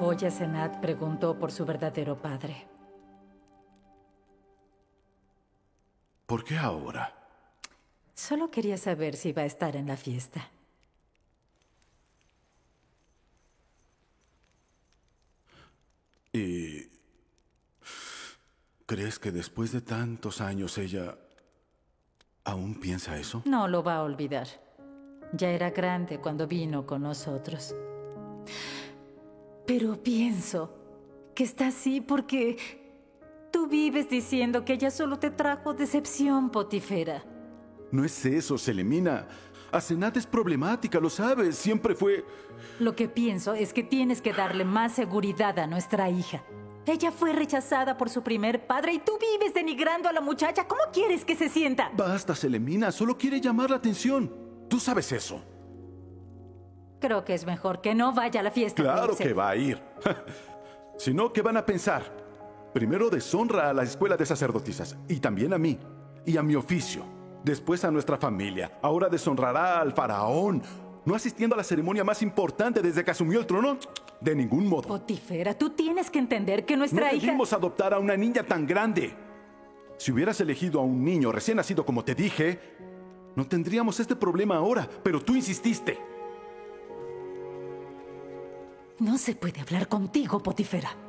Hoy Asenat preguntó por su verdadero padre. ¿Por qué ahora? Solo quería saber si iba a estar en la fiesta. ¿Y crees que después de tantos años ella aún piensa eso? No lo va a olvidar. Ya era grande cuando vino con nosotros. Pero pienso que está así porque tú vives diciendo que ella solo te trajo decepción, Potifera. No es eso, Selemina. Asenat es problemática, lo sabes. Siempre fue... Lo que pienso es que tienes que darle más seguridad a nuestra hija. Ella fue rechazada por su primer padre y tú vives denigrando a la muchacha. ¿Cómo quieres que se sienta? Basta, Selemina. Solo quiere llamar la atención. Tú sabes eso. Creo que es mejor que no vaya a la fiesta. Claro Dulce. que va a ir. Si no, ¿qué van a pensar? Primero deshonra a la escuela de sacerdotisas y también a mí y a mi oficio. Después a nuestra familia. Ahora deshonrará al faraón, no asistiendo a la ceremonia más importante desde que asumió el trono. De ningún modo. Potifera, tú tienes que entender que nuestra No hija... debimos adoptar a una niña tan grande. Si hubieras elegido a un niño recién nacido como te dije, no tendríamos este problema ahora, pero tú insististe. No se puede hablar contigo, Potifera.